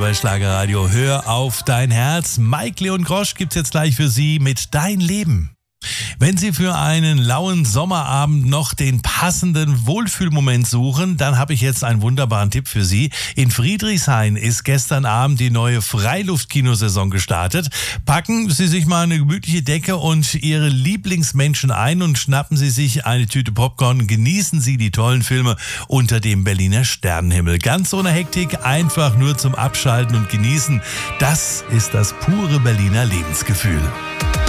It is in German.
bei Schlagerradio. Hör auf dein Herz. Mike Leon Grosch gibt's jetzt gleich für Sie mit Dein Leben. Wenn Sie für einen lauen Sommerabend noch den passenden Wohlfühlmoment suchen, dann habe ich jetzt einen wunderbaren Tipp für Sie. In Friedrichshain ist gestern Abend die neue Freiluftkinosaison gestartet. Packen Sie sich mal eine gemütliche Decke und Ihre Lieblingsmenschen ein und schnappen Sie sich eine Tüte Popcorn und genießen Sie die tollen Filme unter dem Berliner Sternenhimmel. Ganz ohne Hektik, einfach nur zum Abschalten und Genießen. Das ist das pure Berliner Lebensgefühl.